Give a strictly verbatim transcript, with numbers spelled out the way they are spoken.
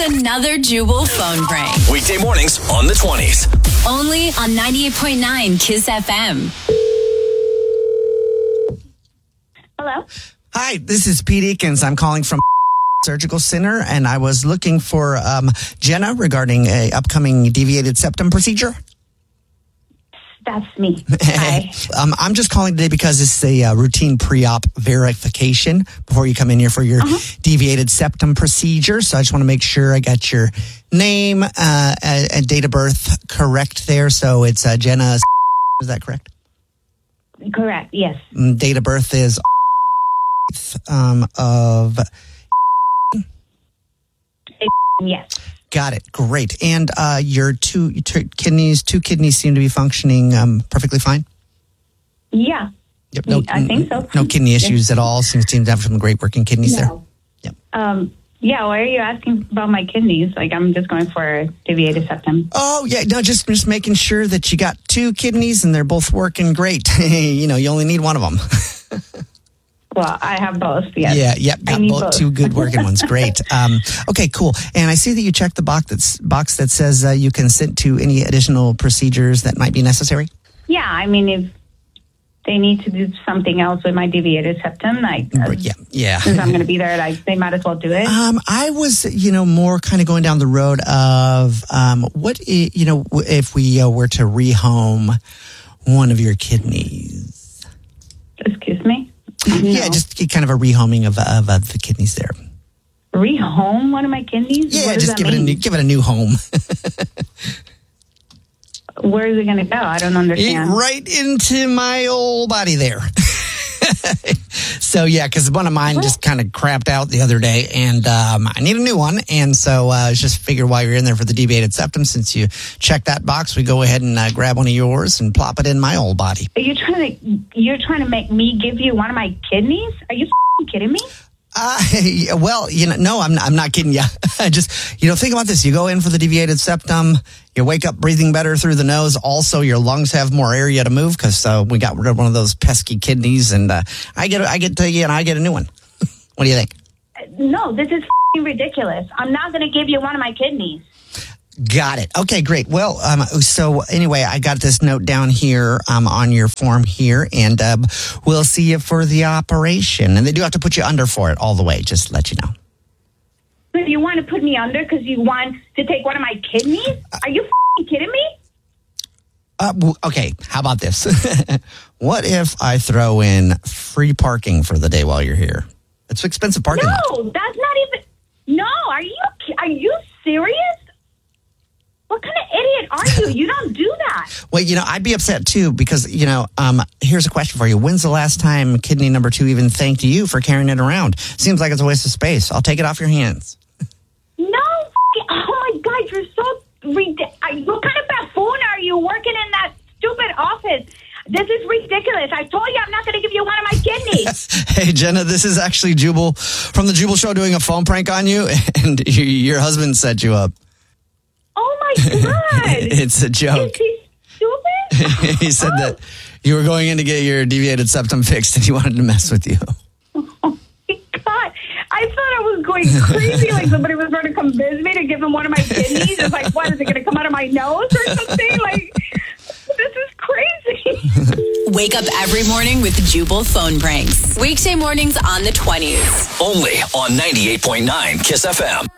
another Jubal phone prank. Weekday mornings on the twenties. Only on ninety-eight point nine Kiss F M. Hello? Hi, this is Pete Eakins. I'm calling from Surgical Center, and I was looking for um, Jenna regarding a upcoming deviated septum procedure. That's me. Hi. um, I'm just calling today because it's a uh, routine pre-op verification before you come in here for your uh-huh. deviated septum procedure. So I just want to make sure I got your name uh, and, and date of birth correct there. So it's uh, Jenna. Is that correct? Correct. Yes. Date of birth is um, of. Yes. Got it. Great. And uh, your two, two kidneys, two kidneys seem to be functioning um, perfectly fine? Yeah. Yep. No, I think so. No kidney issues yes. at all? Seems to have some great working kidneys no. there? Yep. Um, yeah, why are you asking about my kidneys? Like, I'm just going for a deviated septum. Oh, yeah. No, just, just making sure that you got two kidneys and they're both working great. You know, you only need one of them. Well, I have both, yes. Yeah, yep, got both, both. Two good working ones. Great. Um, okay, cool. And I see that you checked the box, that's, box that says uh, you consent to any additional procedures that might be necessary? Yeah, I mean, if they need to do something else with my deviated septum, like, uh, yeah, yeah. since I'm going to be there, like, they might as well do it. Um, I was, you know, more kind of going down the road of um, what, I, you know, if we uh, were to rehome one of your kidneys. Excuse me? No. Yeah, just kind of a rehoming of, of uh, the kidneys there. Rehome one of my kidneys? Yeah, just give mean? it a new, give it a new home. Where is it going to go? I don't understand. It, right into my old body there. So, yeah, because one of mine what? just kind of crapped out the other day, and um, I need a new one. And so I uh, just figured while you're in there for the deviated septum, since you check that box, we go ahead and uh, grab one of yours and plop it in my old body. Are you trying to you're trying to make me give you one of my kidneys? Are you f***ing kidding me? Uh, well, you know, no, I'm I'm not kidding you. I just, you know, think about this. You go in for the deviated septum, you wake up breathing better through the nose. Also, your lungs have more area to move because uh, we got rid of one of those pesky kidneys, and uh, I get I get to you and I get a new one. What do you think? No, this is f***ing ridiculous. I'm not going to give you one of my kidneys. Got it. Okay, great. Well, um, so anyway, I got this note down here um, on your form here, and uh, we'll see you for the operation. And they do have to put you under for it all the way, just to let you know. So you want to put me under because you want to take one of my kidneys? Are you f***ing kidding me? Uh, okay, how about this? What if I throw in free parking for the day while you're here? It's expensive parking No, lot. that's not even... No, are you are you serious? What kind of idiot are you? You don't do that. Well, you know, I'd be upset too because, you know, um, here's a question for you. When's the last time kidney number two even thanked you for carrying it around? Seems like it's a waste of space. I'll take it off your hands. No, oh my God, you're so ridiculous. What kind of buffoon are you working in that stupid office? This is ridiculous. I told you I'm not going to give you one of my kidneys. Hey, Jenna, this is actually Jubal from the Jubal Show doing a phone prank on you, and your husband set you up. Oh, my God. It's a joke. Is he stupid? He said oh. that you were going in to get your deviated septum fixed, and he wanted to mess with you. Oh, my God. I thought I was going crazy, like somebody was going to come visit me to give him one of my kidneys. It's like, what, is it going to come out of my nose or something? Like, this is crazy. Wake up every morning with Jubal phone pranks. Weekday mornings on the twenties. Only on ninety-eight point nine Kiss F M.